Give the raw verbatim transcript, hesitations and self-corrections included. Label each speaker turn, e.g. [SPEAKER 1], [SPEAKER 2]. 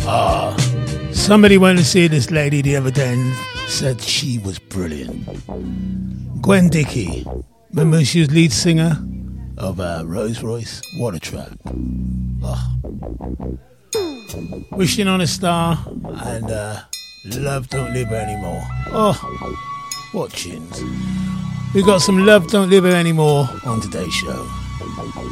[SPEAKER 1] Ah, somebody went to see this lady the other day and said she was brilliant. Gwen Dickey. Remember she was lead singer of uh, Rose Royce? What a track. Oh. Wishing on a Star and uh, Love Don't Live Here Anymore. Oh, what tunes. We got some Love Don't Live Here Anymore on today's show.